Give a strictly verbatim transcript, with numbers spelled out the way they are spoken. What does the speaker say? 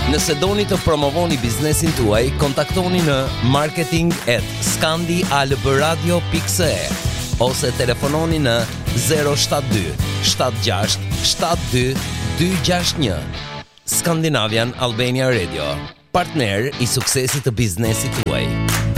Nëse doni të promovoni biznesin tuaj, kontaktoni në marketing at scandialbradio dot c e ose telefononi në zero shtat dy shtat gjasht shtat dy dy gjasht një. Scandinavian Albania Radio, partner i suksesit të biznesit tuaj.